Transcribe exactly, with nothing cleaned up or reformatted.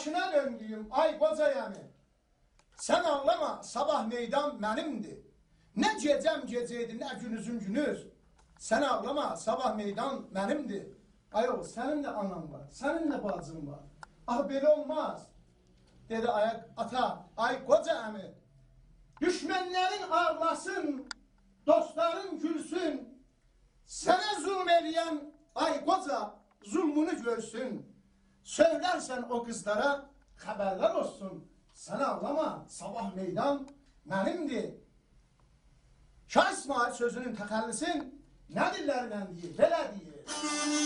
başına döndüyüm ay koca yemi. Sen ağlama, sabah meydan benimdi. Ne gecem geceydi, ne günüzüm günüz. Sen ağlama, sabah meydan benimdi. Ayol, senin de anan var, senin de bacın var. Ah böyle olmaz. Dedi ayak ata, ay koca emi. Düşmenlerin ağlasın, dostların gülsün. Sana zulm edeyen ay koca zulmünü görsün. Söylersen o kızlara haberler olsun. Sen ağlama, sabah meydan benimdi. Şah İsmail sözünün tekellisi ne dillerden değil, böyle değil.